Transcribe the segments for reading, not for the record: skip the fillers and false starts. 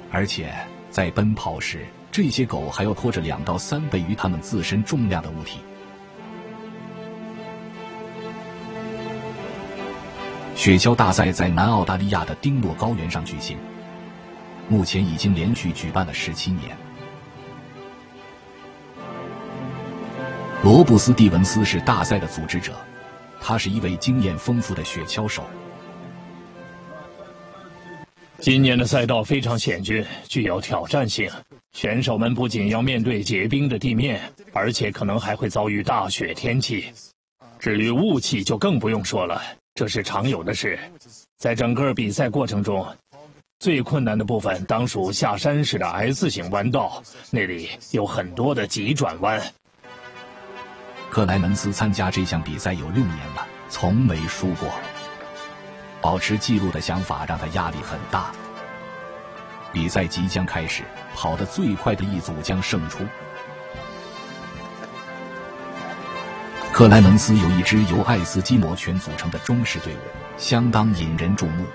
而且在奔跑时，这些狗还要拖着2到3倍于它们自身重量的物体。雪橇大赛在南澳大利亚的丁洛高原上举行，目前已经连续举办了17年。罗布斯蒂文斯是大赛的组织者，他是一位经验丰富的雪橇手。 今年的赛道非常险峻，具有挑战性。选手们不仅要面对结冰的地面，而且可能还会遭遇大雪天气。至于雾气就更不用说了，这是常有的事。在整个比赛过程中，最困难的部分当属下山时的 S 型弯道，那里有很多的急转弯。 克莱门斯参加这项比赛有6年了，从没输过。保持纪录的想法让他压力很大。比赛即将开始，跑得最快的一组将胜出。克莱门斯有一支由爱斯基摩犬组成的中式队伍，相当引人注目。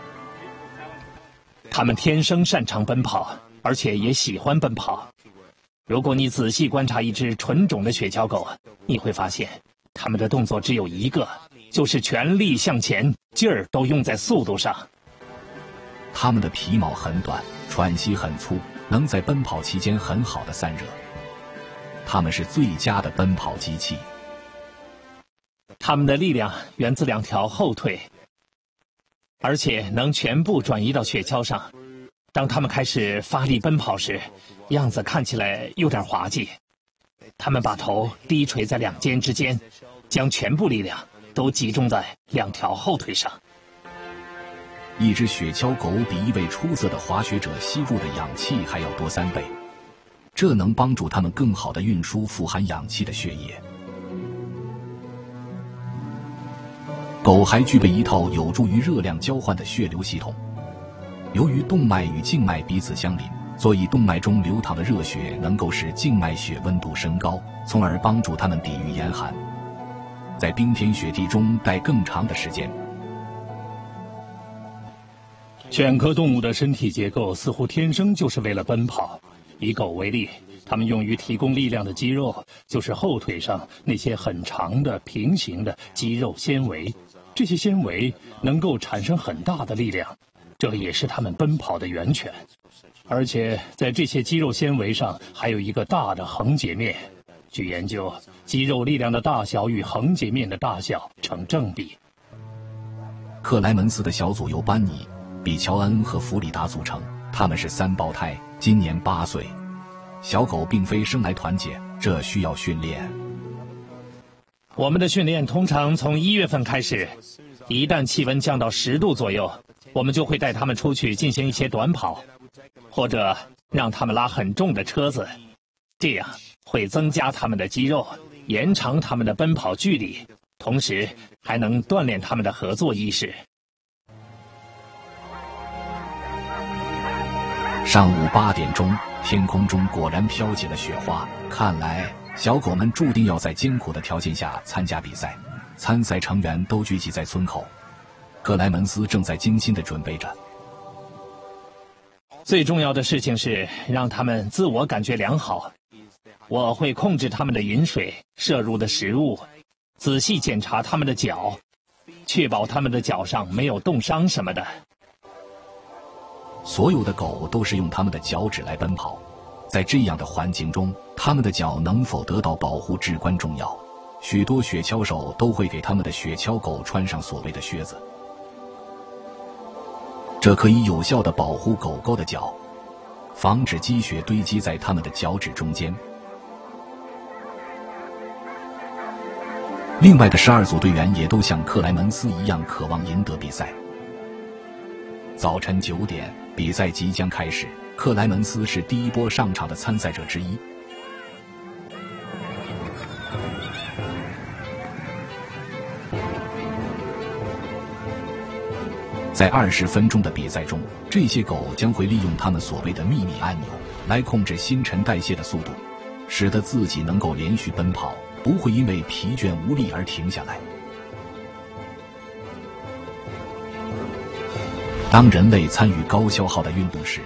他们天生擅长奔跑，而且也喜欢奔跑。如果你仔细观察一只纯种的雪橇狗，你会发现它们的动作只有一个，就是全力向前，劲儿都用在速度上。 它们的皮毛很短，喘息很粗，能在奔跑期间很好的散热。它们是最佳的奔跑机器。 它们的力量源自2条后腿，而且能全部转移到雪橇上。当它们开始发力奔跑时，样子看起来有点滑稽。它们把头低垂在2肩之间，将全部力量都集中在2条后腿上。 一只雪橇狗比一位出色的滑雪者吸入的氧气还要多3倍，这能帮助它们更好地运输富含氧气的血液。狗还具备一套有助于热量交换的血流系统。由于动脉与静脉彼此相邻，所以动脉中流淌的热血能够使静脉血温度升高，从而帮助它们抵御严寒，在冰天雪地中待更长的时间。 犬科动物的身体结构似乎天生就是为了奔跑。以狗为例，它们用于提供力量的肌肉就是后腿上那些很长的平行的肌肉纤维，这些纤维能够产生很大的力量，这也是它们奔跑的源泉。而且在这些肌肉纤维上还有一个大的横截面。据研究，肌肉力量的大小与横截面的大小成正比。 克莱门斯的小组由班尼、比乔恩和弗里达组成，他们是3胞胎，今年8岁。小狗并非生来团结，这需要训练。 我们的训练通常从1月份开始，一旦气温降到10度左右，我们就会带它们出去进行一些短跑，或者让它们拉很重的车子，这样会增加它们的肌肉，延长它们的奔跑距离，同时还能锻炼它们的合作意识。 上午8点钟，天空中果然飘起了雪花，看来小狗们注定要在艰苦的条件下参加比赛。参赛成员都聚集在村口，克莱门斯正在精心地准备着。 最重要的事情是让他们自我感觉良好。我会控制他们的饮水、摄入的食物，仔细检查他们的脚，确保他们的脚上没有冻伤什么的。 所有的狗都是用它们的脚趾来奔跑，在这样的环境中，它们的脚能否得到保护至关重要。许多雪橇手都会给他们的雪橇狗穿上所谓的靴子，这可以有效地保护狗狗的脚，防止积雪堆积在它们的脚趾中间。另外的12组队员也都像克莱门斯一样渴望赢得比赛。早晨9点，比赛即将开始。克莱门斯是第一波上场的参赛者之一。在20分钟的比赛中，这些狗将会利用它们所谓的秘密按钮来控制新陈代谢的速度，使得自己能够连续奔跑，不会因为疲倦无力而停下来。当人类参与高消耗的运动时，